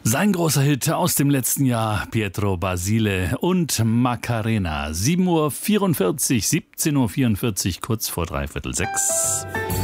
Sein großer Hit aus dem letzten Jahr, Pietro Basile und Macarena. 17:44 Uhr, kurz vor 5:45.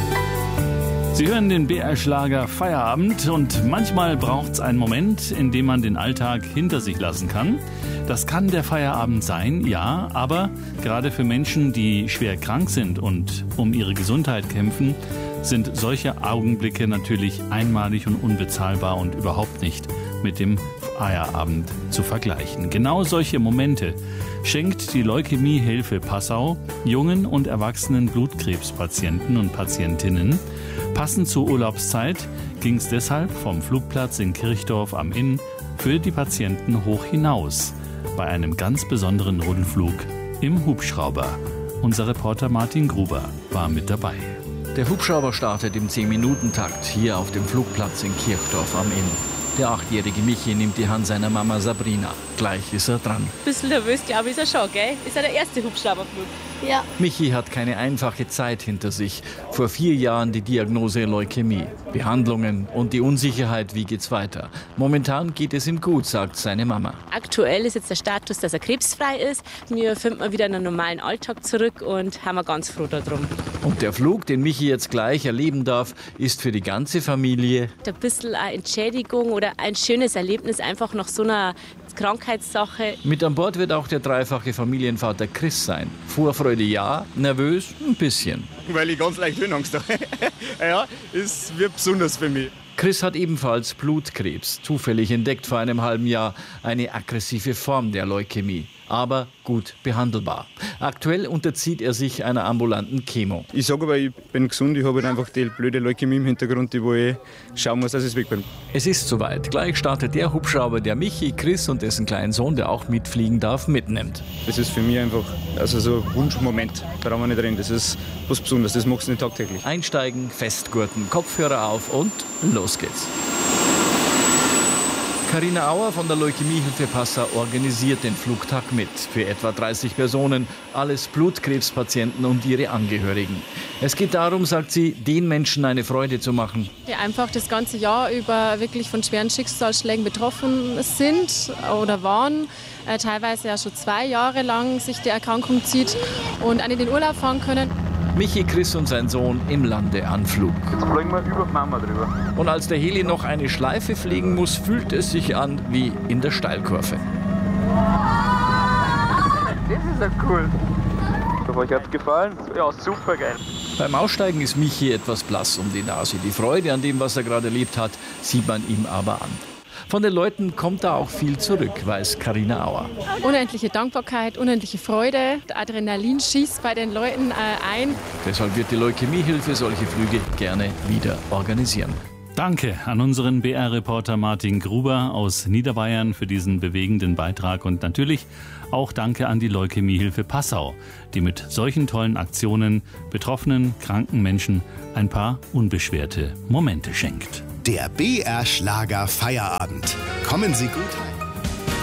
Sie hören den BR-Schlager Feierabend und manchmal braucht es einen Moment, in dem man den Alltag hinter sich lassen kann. Das kann der Feierabend sein, ja, aber gerade für Menschen, die schwer krank sind und um ihre Gesundheit kämpfen, sind solche Augenblicke natürlich einmalig und unbezahlbar und überhaupt nicht mit dem Feierabend zu vergleichen. Genau solche Momente schenkt die Leukämiehilfe Passau jungen und erwachsenen Blutkrebspatienten und Patientinnen. Passend zur Urlaubszeit ging es deshalb vom Flugplatz in Kirchdorf am Inn für die Patienten hoch hinaus bei einem ganz besonderen Rundflug im Hubschrauber. Unser Reporter Martin Gruber war mit dabei. Der Hubschrauber startet im 10-Minuten-Takt hier auf dem Flugplatz in Kirchdorf am Inn. Der 8-jährige Michi nimmt die Hand seiner Mama Sabrina. Gleich ist er dran. Ein bisschen nervös, glaube ich, ist er schon, gell? Ist er der erste Hubschrauberflug? Ja. Michi hat keine einfache Zeit hinter sich. Vor 4 Jahren die Diagnose Leukämie. Behandlungen und die Unsicherheit, wie geht's weiter. Momentan geht es ihm gut, sagt seine Mama. Aktuell ist jetzt der Status, dass er krebsfrei ist. Wir finden mal wieder in einen normalen Alltag zurück und haben wir ganz froh darum. Und der Flug, den Michi jetzt gleich erleben darf, ist für die ganze Familie Ein bisschen eine Entschädigung oder ein schönes Erlebnis einfach nach so einer Krankheitssache. Mit an Bord wird auch der dreifache Familienvater Chris sein. Vorfreude ja, nervös ein bisschen. Weil ich ganz leicht Höhenangst habe. Ja, es wird besonders für mich. Chris hat ebenfalls Blutkrebs, zufällig entdeckt vor einem halben Jahr, eine aggressive Form der Leukämie, aber gut behandelbar. Aktuell unterzieht er sich einer ambulanten Chemo. Ich sage aber, ich bin gesund, ich habe halt einfach die blöde Leukämie im Hintergrund, die wo ich schauen muss, dass ich weg bin. Es ist soweit. Gleich startet der Hubschrauber, der Michi, Chris und dessen kleinen Sohn, der auch mitfliegen darf, mitnimmt. Das ist für mich einfach so ein Wunschmoment. Da brauchen wir nicht reden, das ist was Besonderes, das machst du nicht tagtäglich. Einsteigen, festgurten, Kopfhörer auf und los geht's. Carina Auer von der Leukämiehilfe Passau organisiert den Flugtag mit. Für etwa 30 Personen, alles Blutkrebspatienten und ihre Angehörigen. Es geht darum, sagt sie, den Menschen eine Freude zu machen. Die einfach das ganze Jahr über wirklich von schweren Schicksalsschlägen betroffen sind oder waren. Teilweise ja schon 2 Jahre lang sich die Erkrankung zieht und auch nicht in den Urlaub fahren können. Michi, Chris und sein Sohn im Landeanflug. Jetzt fliegen wir über die Mama drüber. Und als der Heli noch eine Schleife fliegen muss, fühlt es sich an wie in der Steilkurve. Das ist ja cool. Ich hoffe, euch hat's gefallen. Ja, super geil. Beim Aussteigen ist Michi etwas blass um die Nase. Die Freude an dem, was er gerade erlebt hat, sieht man ihm aber an. Von den Leuten kommt da auch viel zurück, weiß Carina Auer. Unendliche Dankbarkeit, unendliche Freude. Der Adrenalin schießt bei den Leuten ein. Deshalb wird die Leukämiehilfe solche Flüge gerne wieder organisieren. Danke an unseren BR-Reporter Martin Gruber aus Niederbayern für diesen bewegenden Beitrag und natürlich auch danke an die Leukämiehilfe Passau, die mit solchen tollen Aktionen betroffenen, kranken Menschen ein paar unbeschwerte Momente schenkt. Der BR-Schlager Feierabend. Kommen Sie gut rein.